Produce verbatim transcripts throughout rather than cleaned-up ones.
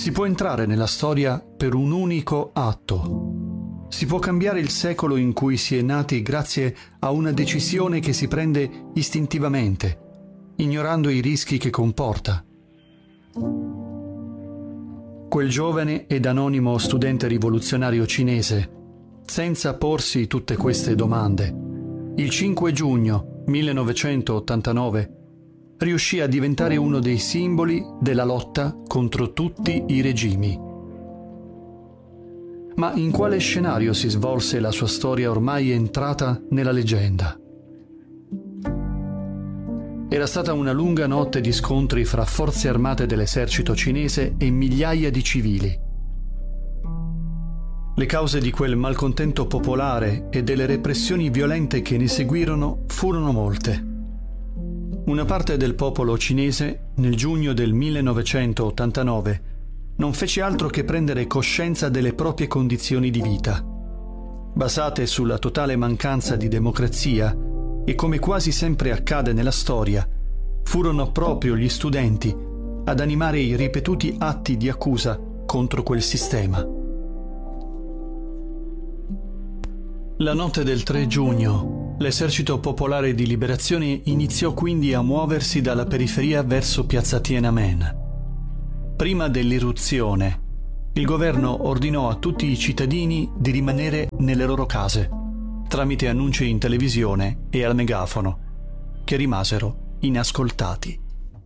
Si può entrare nella storia per un unico atto. Si può cambiare il secolo in cui si è nati grazie a una decisione che si prende istintivamente, ignorando i rischi che comporta. Quel giovane ed anonimo studente rivoluzionario cinese, senza porsi tutte queste domande, il cinque giugno millenovecentottantanove riuscì a diventare uno dei simboli della lotta contro tutti i regimi. Ma in quale scenario si svolse la sua storia ormai entrata nella leggenda? Era stata una lunga notte di scontri fra forze armate dell'esercito cinese e migliaia di civili. Le cause di quel malcontento popolare e delle repressioni violente che ne seguirono furono molte. Una parte del popolo cinese, nel giugno del millenovecentottantanove, non fece altro che prendere coscienza delle proprie condizioni di vita, basate sulla totale mancanza di democrazia, e come quasi sempre accade nella storia, furono proprio gli studenti ad animare i ripetuti atti di accusa contro quel sistema. La notte del tre giugno, l'esercito popolare di liberazione iniziò quindi a muoversi dalla periferia verso piazza Tiananmen. Prima dell'irruzione, il governo ordinò a tutti i cittadini di rimanere nelle loro case, tramite annunci in televisione e al megafono, che rimasero inascoltati.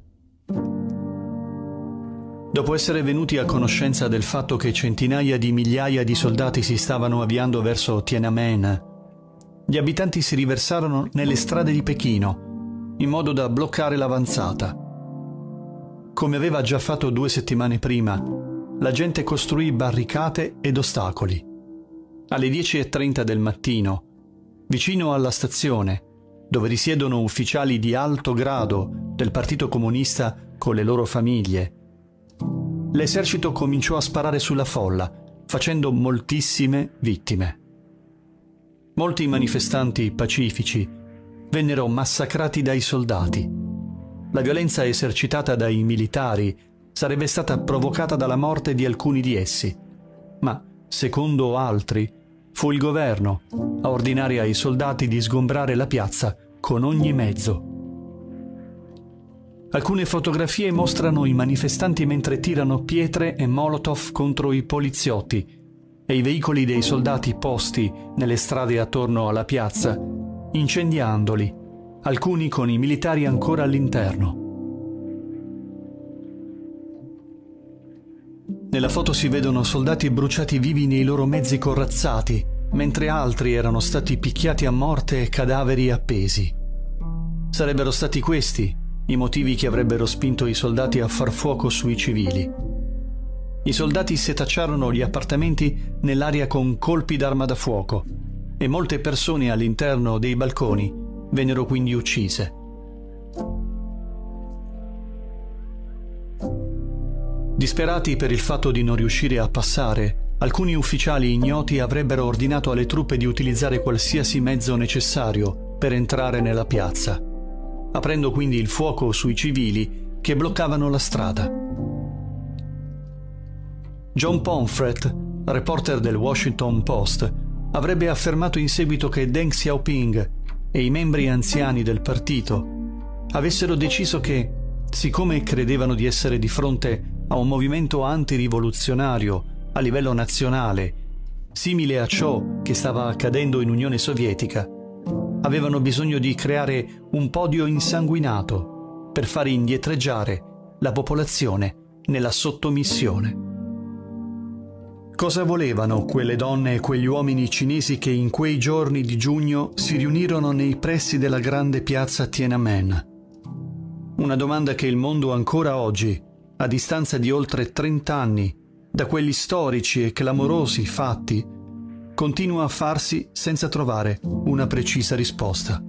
Dopo essere venuti a conoscenza del fatto che centinaia di migliaia di soldati si stavano avviando verso Tiananmen, gli abitanti si riversarono nelle strade di Pechino, in modo da bloccare l'avanzata. Come aveva già fatto due settimane prima, la gente costruì barricate ed ostacoli. Alle dieci e trenta del mattino, vicino alla stazione, dove risiedono ufficiali di alto grado del Partito Comunista con le loro famiglie, l'esercito cominciò a sparare sulla folla, facendo moltissime vittime. Molti manifestanti pacifici vennero massacrati dai soldati. La violenza esercitata dai militari sarebbe stata provocata dalla morte di alcuni di essi, ma, secondo altri, fu il governo a ordinare ai soldati di sgombrare la piazza con ogni mezzo. Alcune fotografie mostrano i manifestanti mentre tirano pietre e molotov contro i poliziotti e i veicoli dei soldati posti nelle strade attorno alla piazza, incendiandoli, alcuni con i militari ancora all'interno. Nella foto si vedono soldati bruciati vivi nei loro mezzi corazzati, mentre altri erano stati picchiati a morte e cadaveri appesi. Sarebbero stati questi i motivi che avrebbero spinto i soldati a far fuoco sui civili. I soldati setacciarono gli appartamenti nell'aria con colpi d'arma da fuoco e molte persone all'interno dei balconi vennero quindi uccise. Disperati per il fatto di non riuscire a passare, alcuni ufficiali ignoti avrebbero ordinato alle truppe di utilizzare qualsiasi mezzo necessario per entrare nella piazza, aprendo quindi il fuoco sui civili che bloccavano la strada. John Pomfret, reporter del Washington Post, avrebbe affermato in seguito che Deng Xiaoping e i membri anziani del partito avessero deciso che, siccome credevano di essere di fronte a un movimento antirivoluzionario a livello nazionale, simile a ciò che stava accadendo in Unione Sovietica, avevano bisogno di creare un podio insanguinato per fare indietreggiare la popolazione nella sottomissione. Cosa volevano quelle donne e quegli uomini cinesi che in quei giorni di giugno si riunirono nei pressi della grande piazza Tiananmen? Una domanda che il mondo ancora oggi, a distanza di oltre trent'anni da quegli storici e clamorosi fatti, continua a farsi senza trovare una precisa risposta.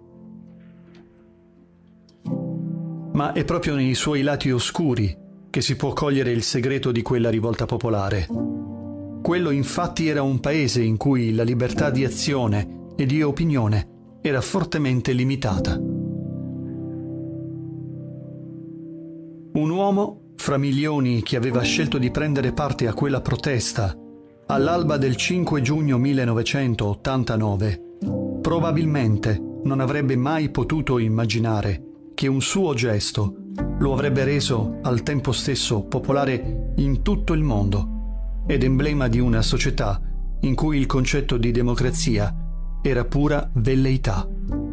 Ma è proprio nei suoi lati oscuri che si può cogliere il segreto di quella rivolta popolare. Quello infatti era un paese in cui la libertà di azione e di opinione era fortemente limitata. Un uomo fra milioni chi aveva scelto di prendere parte a quella protesta, all'alba del cinque giugno millenovecentottantanove, probabilmente non avrebbe mai potuto immaginare che un suo gesto lo avrebbe reso al tempo stesso popolare in tutto il mondo ed emblema di una società in cui il concetto di democrazia era pura velleità.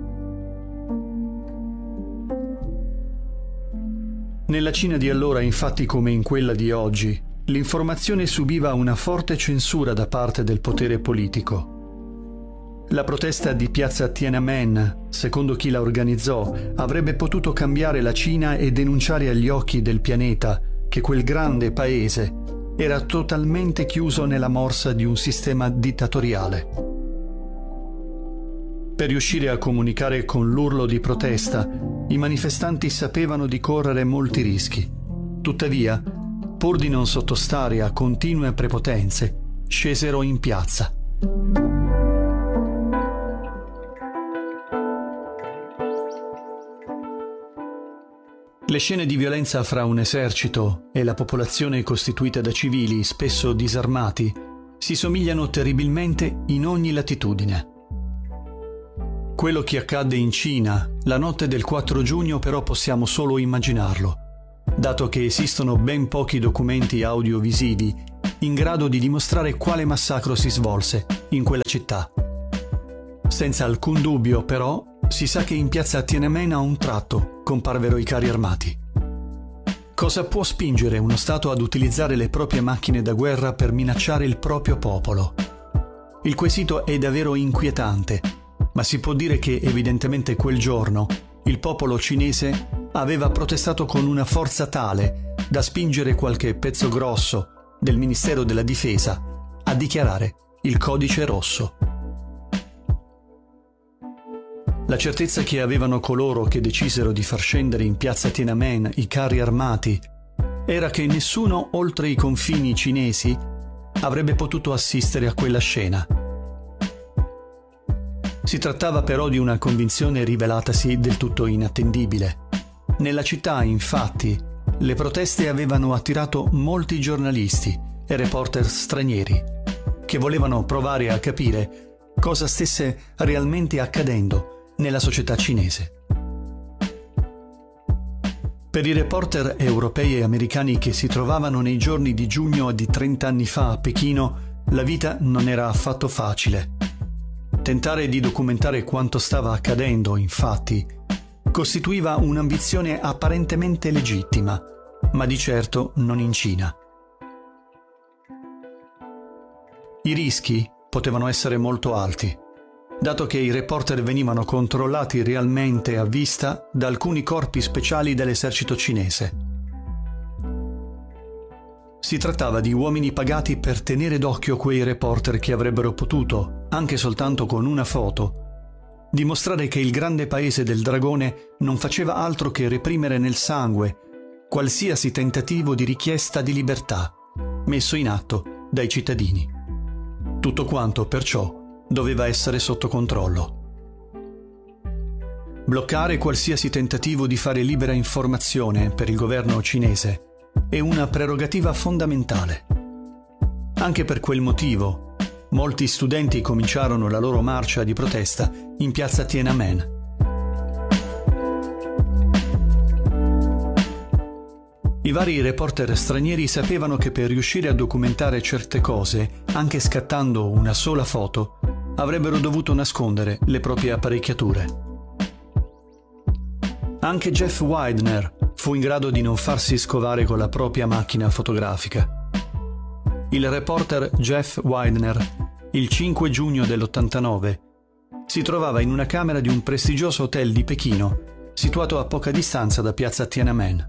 Nella Cina di allora, infatti, come in quella di oggi, l'informazione subiva una forte censura da parte del potere politico. La protesta di piazza Tiananmen, secondo chi la organizzò, avrebbe potuto cambiare la Cina e denunciare agli occhi del pianeta che quel grande paese era totalmente chiuso nella morsa di un sistema dittatoriale. Per riuscire a comunicare con l'urlo di protesta, i manifestanti sapevano di correre molti rischi. Tuttavia, pur di non sottostare a continue prepotenze, scesero in piazza. Le scene di violenza fra un esercito e la popolazione costituita da civili, spesso disarmati, si somigliano terribilmente in ogni latitudine. Quello che accadde in Cina la notte del quattro giugno però possiamo solo immaginarlo, dato che esistono ben pochi documenti audiovisivi in grado di dimostrare quale massacro si svolse in quella città. Senza alcun dubbio, però, si sa che in piazza Tiananmen a un tratto comparvero i carri armati. Cosa può spingere uno Stato ad utilizzare le proprie macchine da guerra per minacciare il proprio popolo? Il quesito è davvero inquietante, ma si può dire che evidentemente quel giorno il popolo cinese aveva protestato con una forza tale da spingere qualche pezzo grosso del Ministero della Difesa a dichiarare il codice rosso. La certezza che avevano coloro che decisero di far scendere in piazza Tiananmen i carri armati era che nessuno oltre i confini cinesi avrebbe potuto assistere a quella scena. Si trattava però di una convinzione rivelatasi del tutto inattendibile. Nella città, infatti, le proteste avevano attirato molti giornalisti e reporter stranieri che volevano provare a capire cosa stesse realmente accadendo nella società cinese. Per i reporter europei e americani che si trovavano nei giorni di giugno di trent'anni fa a Pechino, la vita non era affatto facile. Tentare di documentare quanto stava accadendo, infatti, costituiva un'ambizione apparentemente legittima, ma di certo non in Cina. I rischi potevano essere molto alti, dato che i reporter venivano controllati realmente a vista da alcuni corpi speciali dell'esercito cinese. Si trattava di uomini pagati per tenere d'occhio quei reporter che avrebbero potuto, anche soltanto con una foto, dimostrare che il grande paese del dragone non faceva altro che reprimere nel sangue qualsiasi tentativo di richiesta di libertà messo in atto dai cittadini. Tutto quanto, perciò, doveva essere sotto controllo. Bloccare qualsiasi tentativo di fare libera informazione per il governo cinese è una prerogativa fondamentale. Anche per quel motivo, molti studenti cominciarono la loro marcia di protesta in piazza Tiananmen. I vari reporter stranieri sapevano che per riuscire a documentare certe cose, anche scattando una sola foto, avrebbero dovuto nascondere le proprie apparecchiature. Anche Jeff Widener fu in grado di non farsi scovare con la propria macchina fotografica. Il reporter Jeff Widener, il cinque giugno dell'ottantanove, si trovava in una camera di un prestigioso hotel di Pechino, situato a poca distanza da piazza Tiananmen.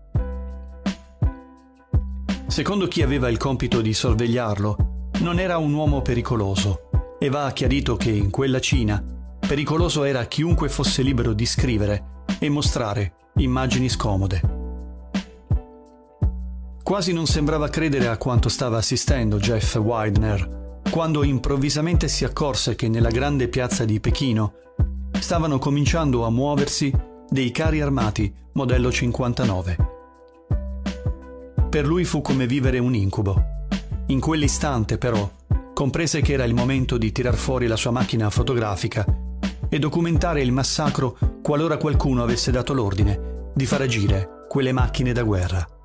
Secondo chi aveva il compito di sorvegliarlo, non era un uomo pericoloso, e va chiarito che in quella Cina pericoloso era chiunque fosse libero di scrivere e mostrare immagini scomode. Quasi non sembrava credere a quanto stava assistendo Jeff Widener quando improvvisamente si accorse che nella grande piazza di Pechino stavano cominciando a muoversi dei carri armati modello cinquantanove. Per lui fu come vivere un incubo. In quell'istante, però, comprese che era il momento di tirar fuori la sua macchina fotografica e documentare il massacro qualora qualcuno avesse dato l'ordine di far agire quelle macchine da guerra.